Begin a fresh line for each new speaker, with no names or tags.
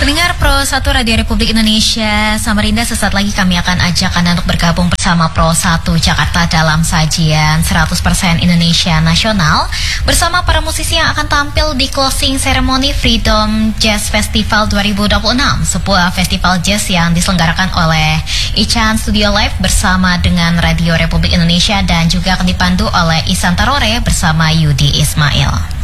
Pendengar Pro 1 Radio Republik Indonesia Samarinda, sesaat lagi kami akan ajak Anda untuk bergabung bersama Pro 1 Jakarta dalam sajian 100% Indonesia Nasional bersama para musisi yang akan tampil di closing ceremony Freedom Jazz Festival 2026, sebuah festival jazz yang diselenggarakan oleh Ichan Studio Live bersama dengan Radio Republik Indonesia dan juga akan dipandu oleh Isan Tarore bersama Yudi Ismail.